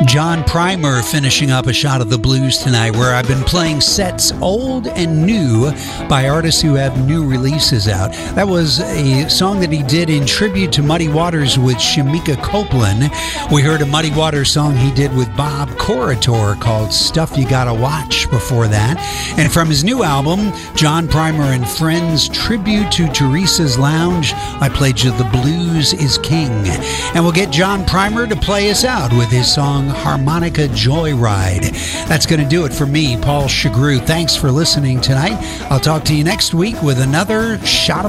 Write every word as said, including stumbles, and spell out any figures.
John Primer finishing up a shot of the blues tonight, where I've been playing sets old and new by artists who have new releases out. That was a song that he did in tribute to Muddy Waters with Shamika Copeland. We heard a Muddy Waters song he did with Bob Corritore called Stuff You Gotta Watch before that. And from his new album, John Primer and Friends Tribute to Teresa's Lounge, I played you The Blues is King. And we'll get John Primer to play us out with his song Harmonica Joyride. That's going to do it for me, Paul Chagru. Thanks for listening tonight. I'll talk to you next week with another shot of